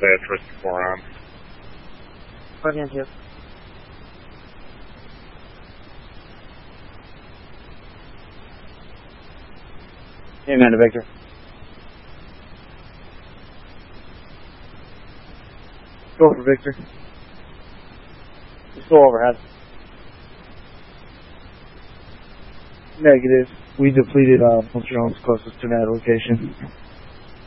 Twisted Forearm. Again, too. Hey, Amanda Victor. Go for Victor. You're still overhead. Negative. We depleted Jones closest to that location.